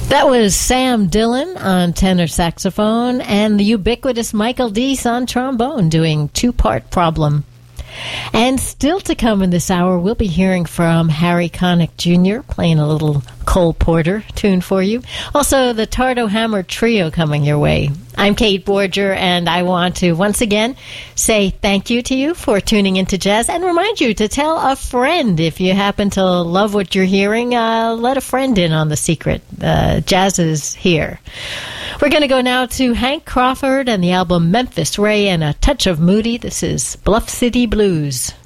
That was Sam Dillon on tenor saxophone and the ubiquitous Michael Deese on trombone doing Two-Part Problem. And still to come in this hour, we'll be hearing from Harry Connick Jr. playing a little Cole Porter tune for you. Also, the Tardo Hammer Trio coming your way. I'm Kate Borger, and I want to once again say thank you to you for tuning into jazz and remind you to tell a friend if you happen to love what you're hearing. Let a friend in on the secret. Jazz is here. We're going to go now to Hank Crawford and the album Memphis Ray and a Touch of Moody. This is Bluff City Blues.